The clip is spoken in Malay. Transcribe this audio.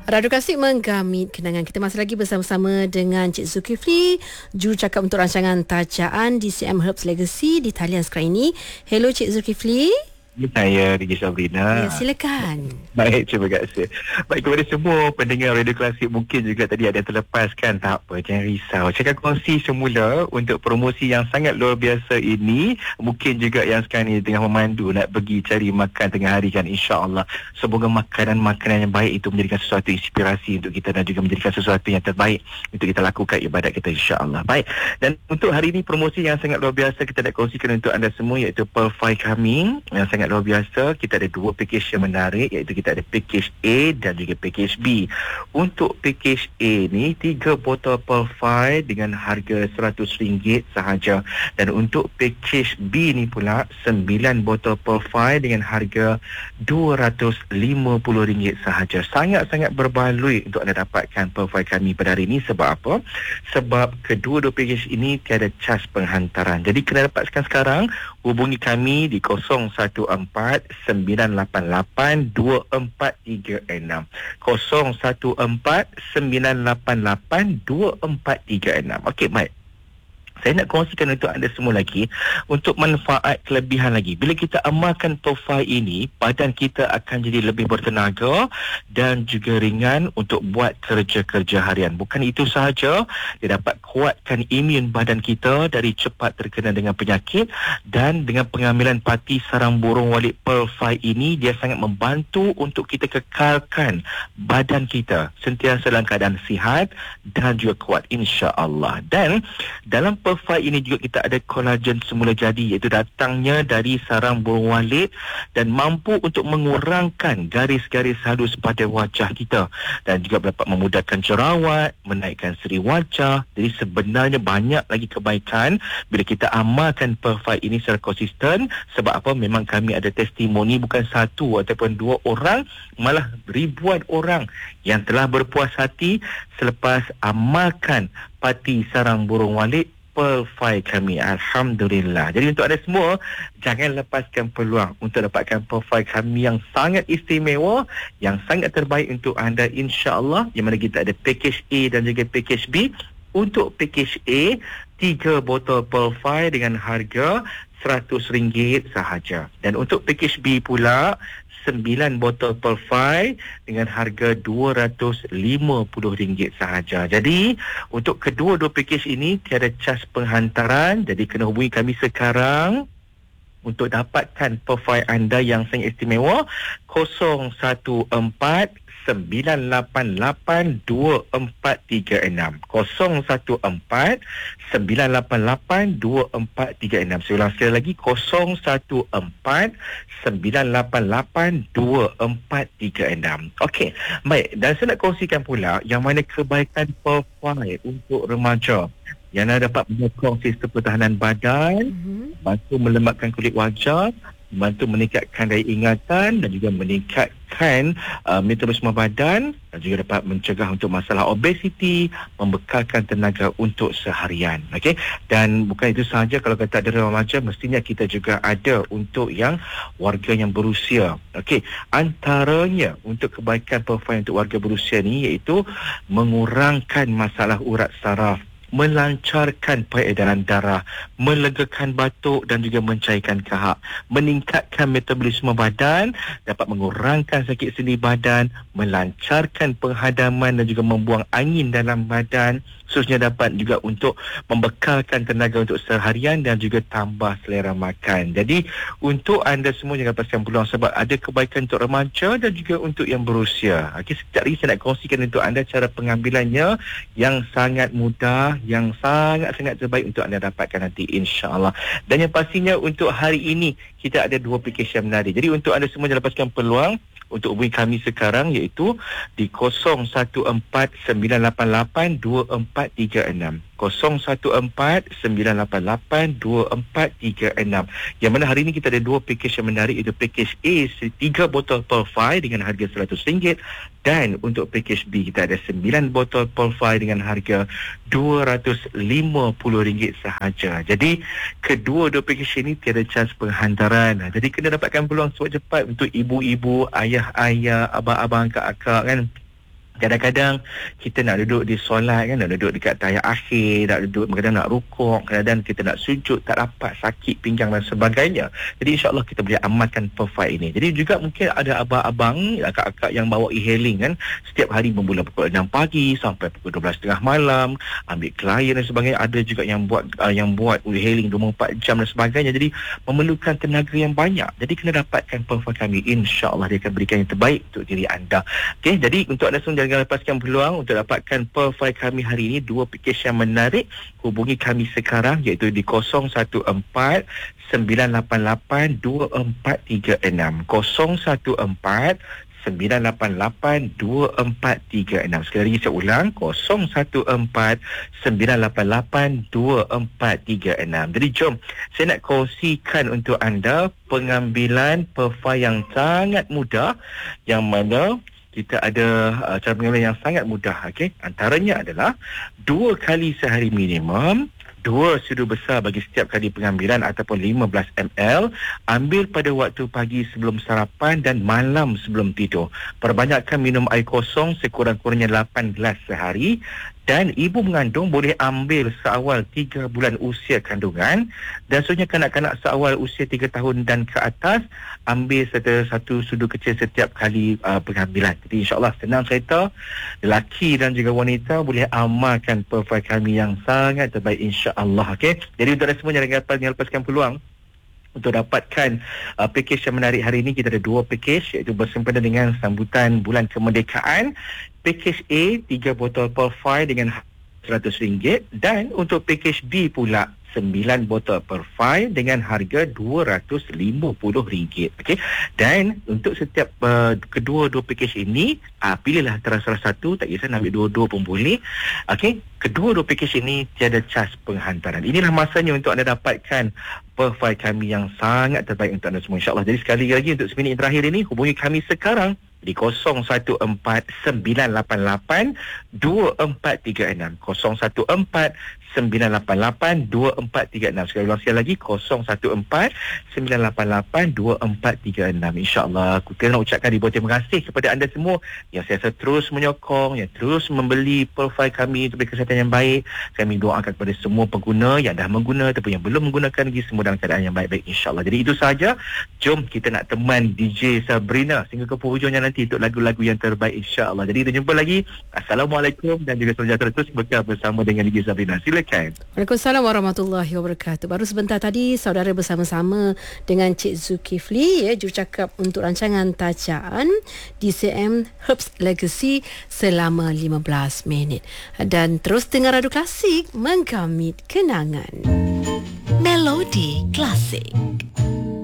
Radio Klasik menggamit kenangan. Kita masih lagi bersama-sama dengan Cik Zulkifli, jurucakap untuk rancangan tajaan DCM Herbs Legacy di talian sekarang ini. Hello Cik Zulkifli. Saya DJ Sabrina. Ya, silakan. Baik, terima kasih. Baik, kepada semua pendengar Radio Klasik, mungkin juga tadi ada yang terlepaskan. Tak apa, jangan risau. Saya akan kongsi semula untuk promosi yang sangat luar biasa ini. Mungkin juga yang sekarang ni tengah memandu nak pergi cari makan tengah hari kan, insya-Allah. Semoga makanan-makanan yang baik itu menjadikan sesuatu inspirasi untuk kita dan juga menjadikan sesuatu yang terbaik untuk kita lakukan ibadat kita, insya-Allah. Baik. Dan untuk hari ini promosi yang sangat luar biasa kita nak kongsikan untuk anda semua, iaitu Pearl 5 kami yang sangat luar biasa. Kita ada dua package yang menarik, iaitu kita ada package A dan juga package B. Untuk package A ni 3 botol Pearl 5 dengan harga RM100 sahaja, dan untuk package B ni pula 9 botol Pearl 5 dengan harga RM250 sahaja. Sangat-sangat berbaloi untuk anda dapatkan Pearl 5 kami pada hari ini. Sebab apa? Sebab kedua-dua package ini tiada cas penghantaran. Jadi kena dapatkan sekarang. Hubungi kami di 014-988-2436. 014-988-2436. Okey, baik. Saya nak kongsikan untuk anda semua lagi, untuk manfaat kelebihan lagi. Bila kita amalkan profil ini, badan kita akan jadi lebih bertenaga dan juga ringan untuk buat kerja-kerja harian. Bukan itu sahaja, dia dapat kuatkan imun badan kita dari cepat terkena dengan penyakit, dan dengan pengambilan parti sarang burung walit Pearl 5 ini, dia sangat membantu untuk kita kekalkan badan kita sentiasa dalam keadaan sihat dan juga kuat, insya-Allah. Dan dalam Pearl 5 ini juga kita ada kolagen semula jadi, iaitu datangnya dari sarang burung walit dan mampu untuk mengurangkan garis-garis halus pada wajah kita, dan juga dapat memudahkan jerawat, menaikkan seri wajah. Jadi sebenarnya banyak lagi kebaikan bila kita amalkan Pearl 5 ini secara konsisten. Sebab apa? Memang kami ada testimoni bukan satu ataupun dua orang, malah ribuan orang yang telah berpuas hati selepas amalkan parti sarang burung walit Pearl 5 kami. Alhamdulillah. Jadi untuk anda semua, jangan lepaskan peluang untuk dapatkan Pearl 5 kami yang sangat istimewa, yang sangat terbaik untuk anda, insya-Allah. Yang mana kita ada package A dan juga package B. Untuk package A, 3 botol Pearl 5 dengan harga RM100 sahaja. Dan untuk package B pula, 9 botol Pearl 5 dengan harga RM250 sahaja. Jadi untuk kedua-dua package ini tiada cas penghantaran. Jadi kena hubungi kami sekarang untuk dapatkan Pearl 5 anda yang sangat istimewa. 014-988-2436. 014-988-2436. Saya ulang sekali lagi, 014-988-2436. Okey, baik. Dan saya nak kongsikan pula yang mana kebaikan Pearl 5 untuk remaja, yang dapat menyokong sistem pertahanan badan, bantu melemakkan kulit wajah, bantu meningkatkan daya ingatan dan juga meningkatkan metabolisme badan, dan juga dapat mencegah untuk masalah obesiti, membekalkan tenaga untuk seharian. Okey, dan bukan itu sahaja, kalau kata ada remaja, mestinya kita juga ada untuk yang warga yang berusia. Okey, antaranya untuk kebaikan profil untuk warga berusia ni, iaitu mengurangkan masalah urat saraf, melancarkan peredaran darah, melegakan batuk dan juga mencairkan kahak, meningkatkan metabolisme badan, dapat mengurangkan sakit sendi badan, melancarkan penghadaman dan juga membuang angin dalam badan. Khususnya dapat juga untuk membekalkan tenaga untuk seharian dan juga tambah selera makan. Jadi untuk anda semua jangan lepaskan peluang, sebab ada kebaikan untuk remaja dan juga untuk yang berusia. Okey, sekejap lagi saya nak kongsikan untuk anda cara pengambilannya yang sangat mudah, yang sangat-sangat terbaik untuk anda dapatkan nanti, insya-Allah. Dan yang pastinya untuk hari ini kita ada dua aplikasi yang menarik. Jadi untuk anda semua jangan lepaskan peluang untuk hubungi kami sekarang, iaitu di 014-988-2436. 014-988-2436. Yang mana hari ini kita ada dua package yang menarik, iaitu package A 3 botol Pearl 5 dengan harga RM100, dan untuk package B kita ada 9 botol Pearl 5 dengan harga RM250 sahaja. Jadi kedua-dua package ini tiada cas penghantaran. Jadi kena dapatkan peluang cepat-cepat untuk ibu-ibu, ayah-ayah, abang-abang, kakak kan. Kadang-kadang kita nak duduk di solat kan, nak duduk dekat tahiyat akhir, nak duduk, kadang-kadang nak rukuk, kadang-kadang kita nak sujud, tak dapat, sakit pinggang dan sebagainya. Jadi insya-Allah kita boleh amalkan perfect ini. Jadi juga mungkin ada abang-abang, akak-akak yang bawa e-hailing kan, setiap hari bermula pukul 6 pagi sampai pukul 12.30 malam, ambil klien dan sebagainya. Ada juga yang buat e-hailing 24 jam dan sebagainya. Jadi memerlukan tenaga yang banyak. Jadi kena dapatkan perfect kami. Insya-Allah dia akan berikan yang terbaik untuk diri anda. Okey, jadi untuk anda semua jangan lepaskan peluang untuk dapatkan perfect kami hari ini. 2 package yang menarik, hubungi kami sekarang iaitu di 014 988 2436 014 988 2436. Sekali lagi saya ulang, 014 988 2436. Jadi jom, saya nak kongsikan untuk anda pengambilan perfect yang sangat mudah, yang mana kita ada cara pengambilan yang sangat mudah. Okay? Antaranya adalah 2 kali sehari minimum, 2 sudu besar bagi setiap kali pengambilan ataupun 15 ml. Ambil pada waktu pagi sebelum sarapan dan malam sebelum tidur. Perbanyakkan minum air kosong sekurang-kurangnya 8 gelas sehari. Dan ibu mengandung boleh ambil seawal 3 bulan usia kandungan. Dan seterusnya kanak-kanak seawal usia 3 tahun dan ke atas, ambil satu sudu kecil setiap kali pengambilan. Jadi insyaAllah senang cerita, lelaki dan juga wanita boleh amalkan perfect kami yang sangat terbaik insyaAllah. Okay? Jadi untuk anda semua jangan lepaskan peluang untuk dapatkan package yang menarik hari ini. Kita ada 2 package, iaitu bersempena dengan sambutan bulan kemerdekaan. Package A 3 botol Perfy dengan RM100, dan untuk package B pula 9 botol Perfy dengan harga RM250. Okey. Dan untuk setiap kedua-dua package ini, pilihlah antara salah satu, tak kisah nak ambil dua-dua pun boleh. Okey. Kedua-dua package ini tiada cas penghantaran. Inilah masanya untuk anda dapatkan Perfy kami yang sangat terbaik untuk anda semua insya-Allah. Jadi sekali lagi untuk seminit terakhir ini, hubungi kami sekarang di 014 988 2436 014 988 2436. Sekali lagi 014 988 2436. InsyaAllah kita nak ucapkan ribuan terima kasih kepada anda semua yang sentiasa terus menyokong, yang terus membeli profil kami untuk kesihatan yang baik. Kami doakan kepada semua pengguna yang dah mengguna ataupun yang belum menggunakan lagi, semua dalam keadaan yang baik-baik insyaAllah. Jadi itu sahaja. Jom kita nak teman DJ Sabrina sehingga ke penghujungnya nanti untuk lagu-lagu yang terbaik insyaAllah. Jadi kita jumpa lagi. Assalamualaikum dan juga sejahtera terus bersama dengan DJ Sabrina. Silakan. Waalaikumsalam warahmatullahi wabarakatuh. Baru sebentar tadi saudara bersama-sama dengan Cik Zulkifli, jurucakap untuk rancangan tajaan DCM Herbs Legacy selama 15 minit. Dan terus dengar Radio Klasik, mengkamit kenangan. Melodi Klasik.